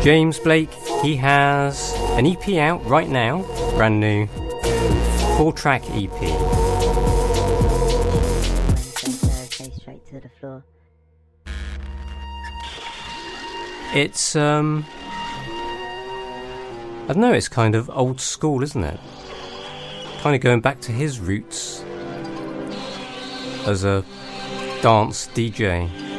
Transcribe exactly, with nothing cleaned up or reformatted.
James Blake, he has an E P out right now, brand new, four-track E P. Thursday, straight to the floor. It's, um... I don't know, it's kind of old school, isn't it? Kind of going back to his roots as a dance D J.